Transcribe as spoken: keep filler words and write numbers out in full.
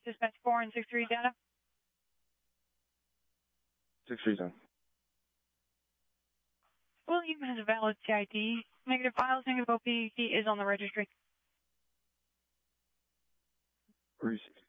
dispatch four and six three data. six three ten. William has a valid C I D. Negative files, negative O P T is on the registry. Received.